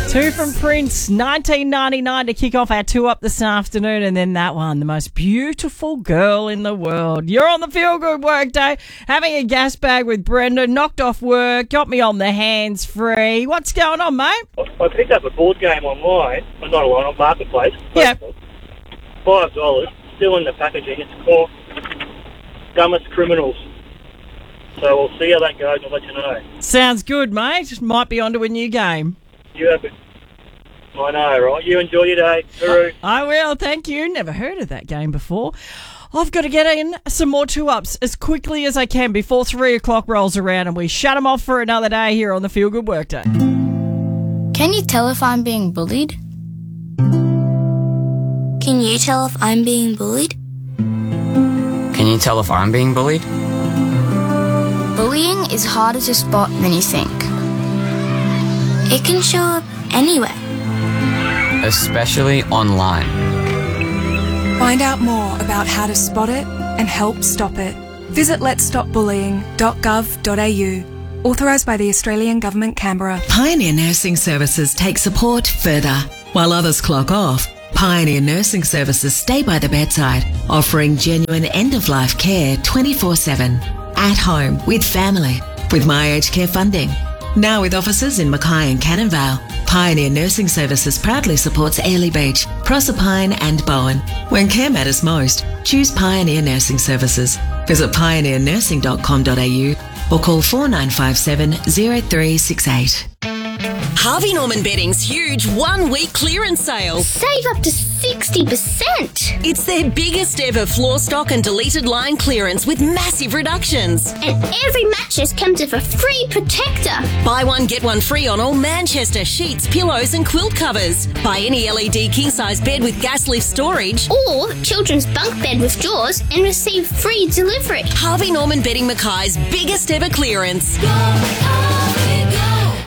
Two from Prince, 1999 to kick off our two up this afternoon, and then that one, the most beautiful girl in the world. You're on the Feel Good Workday, having a gas bag with Brenda, knocked off work, got me on the hands free. What's going on, mate? I picked up a board game online, well, not online, on Marketplace. Yeah. $5, still in the packaging. It's called Dumbest Criminals. So we'll see how that goes and I'll let you know. Sounds good, mate. Might be onto a new game. You have it. I know, right? You enjoy your day. Hooroo. I will, thank you. Never heard of that game before. I've got to get in some more two-ups as quickly as I can before 3 o'clock rolls around and we shut them off for another day here on the Feel Good Workday. Can you tell if I'm being bullied? Can you tell if I'm being bullied? Can you tell if I'm being bullied? Bullying is harder to spot than you think. It can show up anywhere. Especially online. Find out more about how to spot it and help stop it. Visit letsstopbullying.gov.au. Authorised by the Australian Government, Canberra. Pioneer Nursing Services take support further. While others clock off, Pioneer Nursing Services stay by the bedside, offering genuine end-of-life care 24/7. At home, with family, with My Aged Care funding. Now with offices in Mackay and Cannon Vale, Pioneer Nursing Services proudly supports Airlie Beach, Proserpine and Bowen. When care matters most, choose Pioneer Nursing Services. Visit pioneernursing.com.au or call 4957 0368. Harvey Norman Bedding's huge one-week clearance sale. Save up to 60%. It's their biggest ever floor stock and deleted line clearance with massive reductions. And every mattress comes with a free protector. Buy one, get one free on all Manchester sheets, pillows and quilt covers. Buy any LED king-size bed with gas lift storage. Or children's bunk bed with drawers and receive free delivery. Harvey Norman Bedding Mackay's biggest ever clearance. Go, Harvey, go.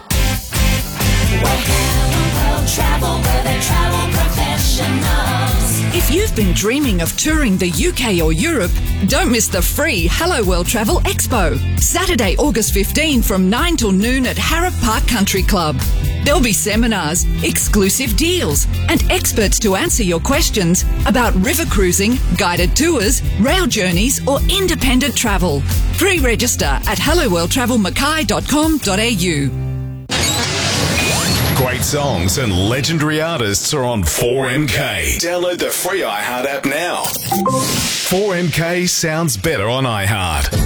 Travel where they travel professionals. If you've been dreaming of touring the UK or Europe, don't miss the free Hello World Travel Expo. Saturday, August 15 from 9 till noon at Harrop Park Country Club. There'll be seminars, exclusive deals, and experts to answer your questions about river cruising, guided tours, rail journeys, or independent travel. Pre-register at helloworldtravelmackay.com.au. Great songs and legendary artists are on 4MK. Download the free iHeart app now. 4MK sounds better on iHeart.